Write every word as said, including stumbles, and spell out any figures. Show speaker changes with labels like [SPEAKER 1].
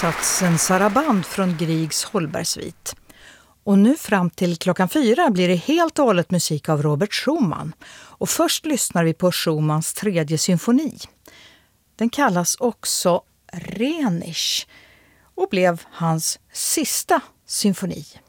[SPEAKER 1] satsen Saraband från Griegs Holbergsvit. Och nu fram till klockan fyra blir det helt och hållet musik av Robert Schumann. Och först lyssnar vi på Schumanns tredje symfoni. Den kallas också Renisch och blev hans sista symfoni.